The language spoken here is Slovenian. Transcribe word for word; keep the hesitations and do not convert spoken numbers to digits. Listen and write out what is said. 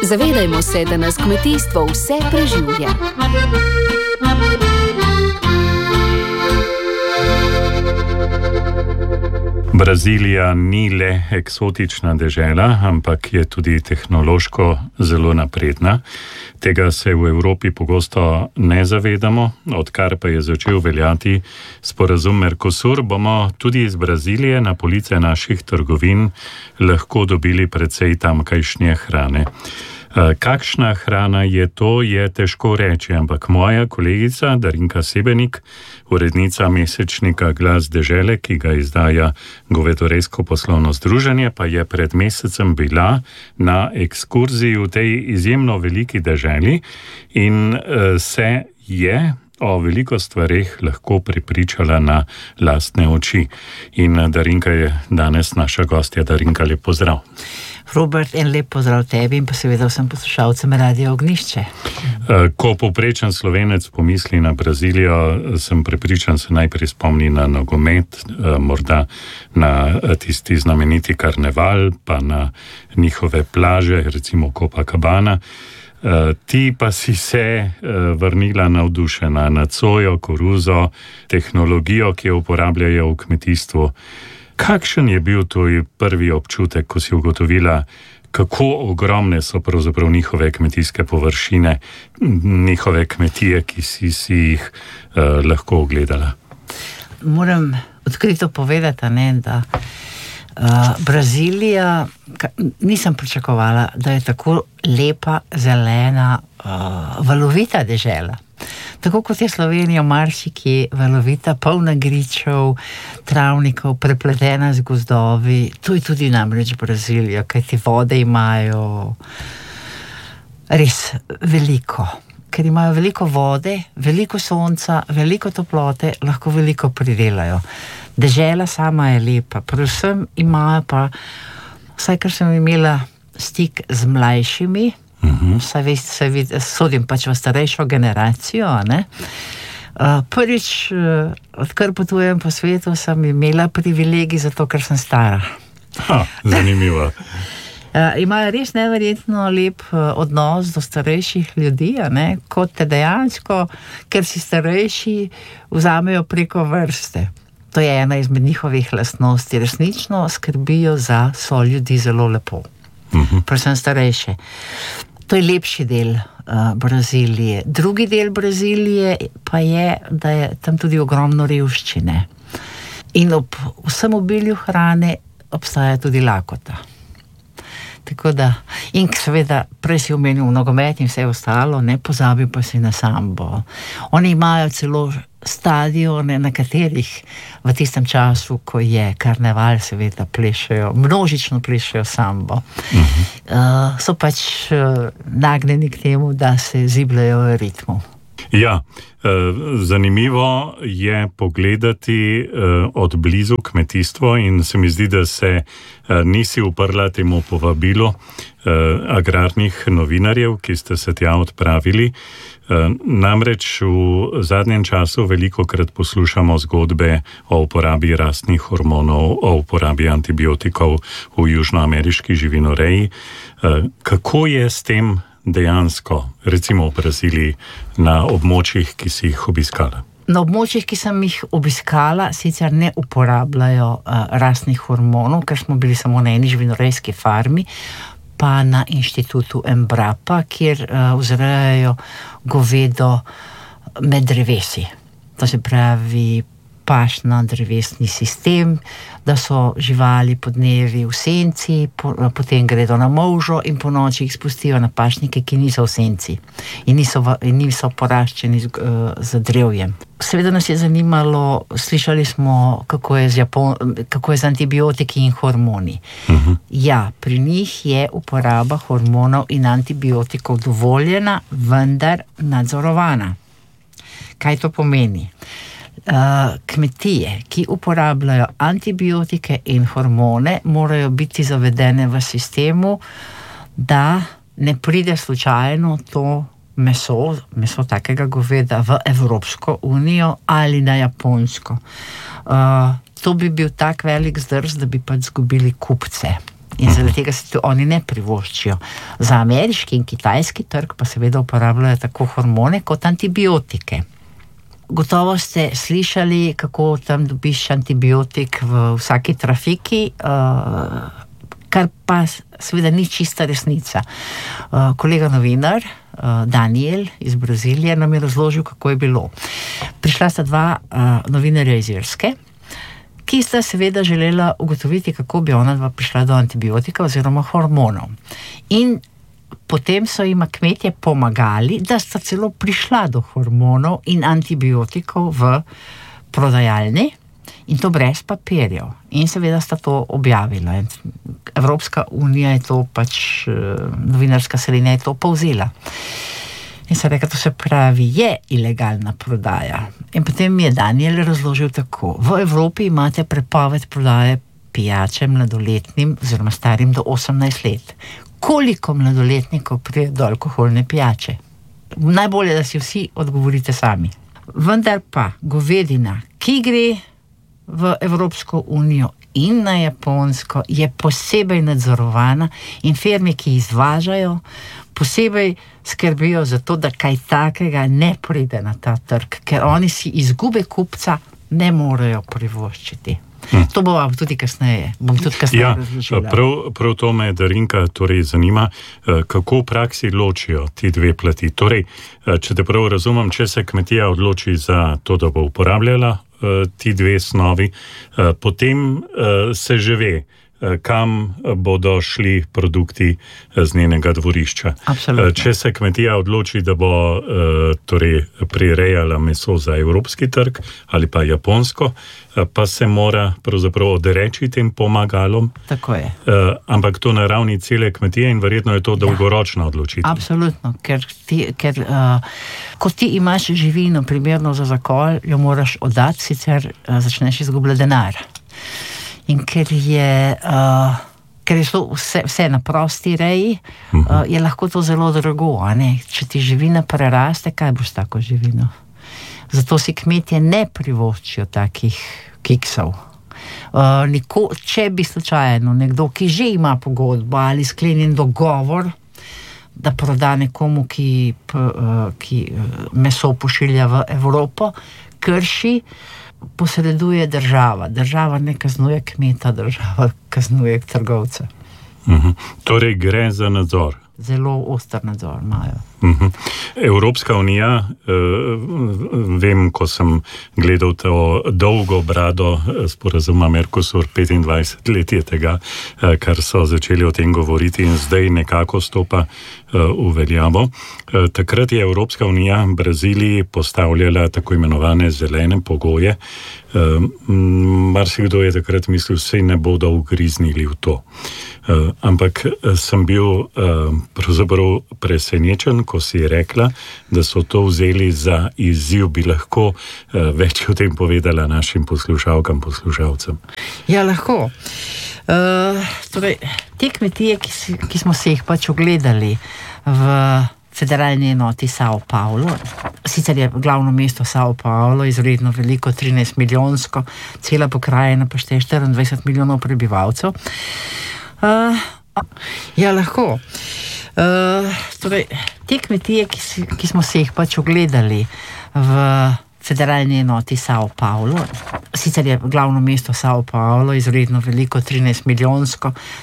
Zavedajmo se, da nas kmetijstvo vse preživlja. Brazilija ni le eksotična dežela, ampak je tudi tehnološko zelo napredna. Tega se v Evropi pogosto ne zavedamo, odkar pa je začel veljati sporazum Mercosur, bomo tudi iz Brazilije na police naših trgovin lahko dobili precej tamkajšnje hrane. Kakšna hrana je to, je težko reči, ampak moja kolegica Darinka Sebenik, urednica mesečnika Glas dežele, ki ga izdaja Govedorejsko poslovno združenje, pa je pred mesecem bila na ekskurziji v tej izjemno veliki deželi in se je o veliko stvareh lahko prepričala na lastne oči. In Darinka je danes naša gostja. Darinka, lep pozdrav. Robert, en lep pozdrav tebi in pa seveda vsem poslušalcem Radia Ognjišče. Ko povprečen Slovenec pomisli na Brazilijo, sem prepričan, se najprej spomni na nogomet, morda na tisti znameniti karneval, pa na njihove plaže, recimo Copacabana. Ti pa si se vrnila navdušena nad sojo, koruzo, tehnologijo, ki jo uporabljajo v kmetijstvu. Kakšen je bil tvoj prvi občutek, ko si ugotovila, kako ogromne so pravzaprav njihove kmetijske površine, njihove kmetije, ki si, si jih uh, lahko ogledala? Moram odkrito povedati, ne, da uh, Brazilija, ka, nisem pričakovala, da je tako lepa, zelena, uh, valovita dežela. Tako kot je Slovenija marsikje valovita, polna gričev, travnikov, prepletena z gozdovi. To je tudi namreč Brazilija, kajti vode imajo res veliko. Ker imajo veliko vode, veliko sonca, veliko toplote, lahko veliko pridelajo. Dežela sama je lepa, predvsem imajo pa, vsaj kar sem imela stik z mlajšimi, Uh-huh. Saj veste, saj vidi, sodim pač v starejšo generacijo, ne? Uh, prvič, uh, odkar potujem po svetu, sem imela privilegij zato, ker sem stara. Ha, zanimivo. Uh, imajo res neverjetno lep uh, odnos do starejših ljudi, ne? Kot te dejansko, ker si starejši, vzamejo preko vrste. To je ena izmed njihovih lastnosti. Resnično skrbijo za so ljudi zelo lepo. Uh-huh. Predvsem starejše. To je lepši del uh, Brazilije. Drugi del Brazilije pa je, da je tam tudi ogromno revščine. In ob vsem obilju hrane obstaja tudi lakota. Tako da, in seveda, prej si omenil nogomet in vse ostalo, ne pozabi pa si na sambo. Oni imajo celo stadione, na katerih v tistem času, ko je karneval, seveda plešejo, množično plešejo sambo. Uh-huh. Uh, so pač uh, nagnjeni k temu, da se zibljajo v ritmu. Ja, zanimivo je pogledati od blizu kmetijstvo in se mi zdi, da se nisi uprla temu povabilu agrarnih novinarjev, ki ste se tja odpravili. Namreč v zadnjem času velikokrat poslušamo zgodbe o uporabi rastnih hormonov, o uporabi antibiotikov v južnoameriški živinoreji. Kako je s tem dejansko, recimo v Braziliji, na območjih, ki si jih obiskala? Na območjih, ki sem jih obiskala, sicer ne uporabljajo uh, rastnih hormonov, ker smo bili samo na eni živinorejski farmi, pa na inštitutu Embrapa, kjer uh, vzrejajo govedo med drevesi. To se pravi pašno-drevesni sistem, da so živali po dnevi v senci, po, potem gredo na molžo in po noči jih spustijo na pašnike, ki niso v senci in niso, v, in niso poraščeni z, z drevjem. Seveda nas je zanimalo, slišali smo, kako je z, Japon, kako je z antibiotiki in hormoni. Uh-huh. Ja, pri njih je uporaba hormonov in antibiotikov dovoljena, vendar nadzorovana. Kaj to pomeni? Uh, kmetije, ki uporabljajo antibiotike in hormone, morajo biti zavedene v sistemu, da ne pride slučajno to meso, meso takega goveda v Evropsko unijo ali na Japonsko. Uh, to bi bil tak velik zdrs, da bi pač zgubili kupce. In zaradi tega se to oni ne privoščijo. Za ameriški in kitajski trg pa seveda uporabljajo tako hormone kot antibiotike. Gotovo ste slišali, kako tam dobiš antibiotik v vsaki trafiki, kar pa seveda ni čista resnica. Kolega novinar Daniel iz Brazilije nam je razložil, kako je bilo. Prišla sta dva novinarja iz Irske, ki sta seveda želela ugotoviti, kako bi ona dva prišla do antibiotika oziroma hormonov. In potem so jima kmetje pomagali, da sta celo prišla do hormonov in antibiotikov v prodajalni, in to brez papirjev. In seveda sta to objavila. Evropska unija je to pač, novinarska sredina je to povzela. In so rekli, to se pravi, je ilegalna prodaja. In potem mi je Daniel razložil tako. V Evropi imate prepoved prodaje pijače mladoletnim oziroma starim do osemnajst let. Koliko mladoletnikov pride do alkoholne pijače? Najbolje, da si vsi odgovorite sami. Vendar pa govedina, ki gre v Evropsko unijo in na Japonsko, je posebej nadzorovana in firme, ki izvažajo, posebej skrbijo za to, da kaj takega ne pride na ta trg, ker oni si izgube kupca ne morejo privoščiti. Hm. To bo tudi kasneje. Bom tudi kasneje ja, razložila. Prav, prav to me, Darinka, torej zanima, kako v praksi ločijo ti dve plati. Torej, če te prav razumem, če se kmetija odloči za to, da bo uporabljala ti dve snovi, potem se že ve, kam bodo šli produkti z njenega dvorišča. Absolutno. Če se kmetija odloči, da bo torej prirejala meso za evropski trg ali pa japonsko, pa se mora pravzaprav odreči tem pomagalom. Tako je. Ampak to na ravni cele kmetije in verjetno je to dolgoročna odločitev. Absolutno, ker, ti, ker uh, ko ti imaš živino primerno za zakol, jo moraš oddati, sicer uh, začneš izgubljati denar. In ker je, uh, ker je vse, vse na prosti reji, uh, je lahko to zelo drago, a ne? Če ti živina preraste, kaj boš tako živino? Zato si kmetje ne privoščijo takih kiksov. Uh, niko, če bi slučajno nekdo, ki že ima pogodbo ali sklenjen dogovor, da proda nekomu, ki, uh, ki meso pošilja v Evropo, krši, posreduje država. Država ne kaznuje kmeta, država kaznuje trgovca. Uh-huh. Torej gre za nadzor. Zelo oster nadzor imajo. Uh-huh. Evropska unija, uh, vem, ko sem gledal to dolgo brado sporazuma Mercosur, petindvajset let je tega, uh, kar so začeli o tem govoriti in zdaj nekako stopa uh, v veljavo. Uh, takrat je Evropska unija Braziliji postavljala tako imenovane zelene pogoje. Uh, marsikdo je takrat mislil, sej ne bodo ugriznili v to. Uh, ampak sem bil uh, pravzaprav presenečen, ko si rekla, da so to vzeli za izziv, bi lahko uh, več o tem povedala našim poslušalkam, poslušalcem. Ja, lahko. Uh, torej, te kmetije, ki, si, ki smo se jih pač ogledali v federalni enoti São Paulo, sicer je glavno mesto São Paulo izredno veliko, trinajst milijonsko, cela pokrajina pa šteje štiriindvajset milijonov prebivalcev. Uh, ja, lahko. Uh, torej, te kmetije, ki, si, ki smo se jih pač ogledali v federalni enoti São Paulo, sicer je glavno mesto São Paulo izredno veliko, trinajst milijonsko,